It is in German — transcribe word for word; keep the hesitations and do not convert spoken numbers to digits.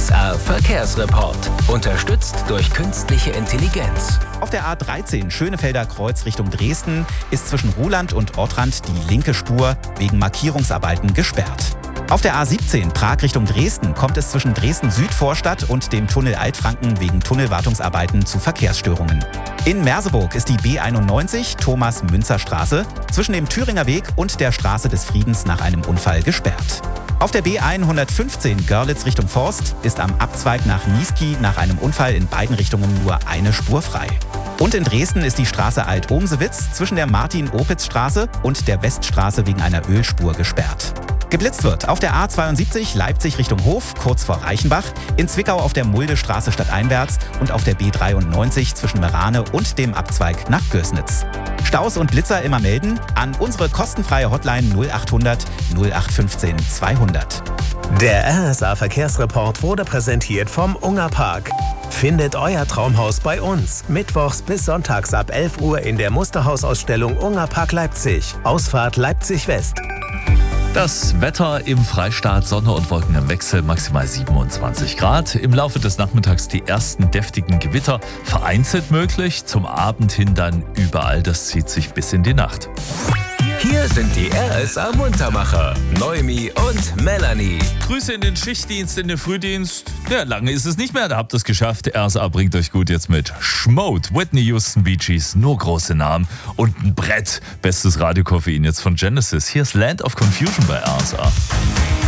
S A Verkehrsreport. Unterstützt durch künstliche Intelligenz. Auf der A dreizehn Schönefelder Kreuz Richtung Dresden ist zwischen Ruhland und Ortrand die linke Spur wegen Markierungsarbeiten gesperrt. Auf der A siebzehn Prag Richtung Dresden kommt es zwischen Dresden-Südvorstadt und dem Tunnel Altfranken wegen Tunnelwartungsarbeiten zu Verkehrsstörungen. In Merseburg ist die B einundneunzig Thomas-Münzer-Straße zwischen dem Thüringer Weg und der Straße des Friedens nach einem Unfall gesperrt. Auf der B hundertfünfzehn Görlitz Richtung Forst ist am Abzweig nach Niesky nach einem Unfall in beiden Richtungen nur eine Spur frei. Und in Dresden ist die Straße Alt-Omsewitz zwischen der Martin-Opitz-Straße und der Weststraße wegen einer Ölspur gesperrt. Geblitzt wird auf der A zweiundsiebzig Leipzig Richtung Hof, kurz vor Reichenbach, in Zwickau auf der Muldestraße stadteinwärts und auf der B dreiundneunzig zwischen Merane und dem Abzweig nach Gößnitz. Staus und Blitzer immer melden an unsere kostenfreie Hotline null achthundert null acht fünfzehn zweihundert. Der R S A Verkehrsreport wurde präsentiert vom Unger Park. Findet euer Traumhaus bei uns. Mittwochs bis sonntags ab elf Uhr in der Musterhausausstellung Unger Park Leipzig. Ausfahrt Leipzig West. Das Wetter im Freistaat, Sonne und Wolken im Wechsel, maximal siebenundzwanzig Grad. Im Laufe des Nachmittags die ersten deftigen Gewitter, vereinzelt möglich, zum Abend hin dann überall, das zieht sich bis in die Nacht. Hier sind die R S A Muntermacher, Noemi und Melanie. Grüße in den Schichtdienst, in den Frühdienst. Ja, lange ist es nicht mehr, da habt ihr es geschafft. R S A bringt euch gut jetzt mit Schmode, Whitney Houston, Bee Gees, nur große Namen und ein Brett. Bestes Radiokoffein jetzt von Genesis. Hier ist Land of Confusion bei R S A.